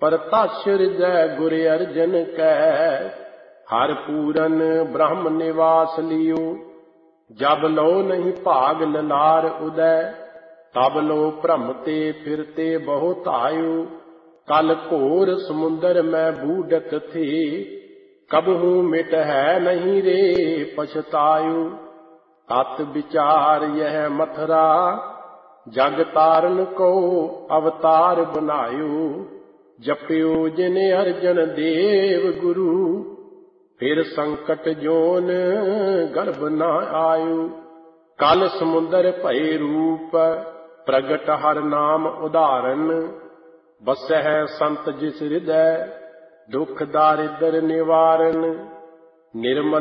परतश हृदय गुर अर्जन कै। हर पूरन ब्रह्म निवास लियो, जब लो नहीं भाग ललार उदय। तब लो भ्रमते फिरते बहुत आयु, कल घोर समुंदर में बूडक थे। कबहू मिट है नहीं रे पछतायु, तत् विचार यह मथुरा। जग तारन को अवतार बनायो, जपियो जिन अर्जन देव गुरु। फिर संकट जोन गर्भ न आयु, कल समुंदर भय रूप। प्रगट हर नाम उदाहरण, बसह संत जिस हृदय। दुख दारिद्र निवारण, निर्मल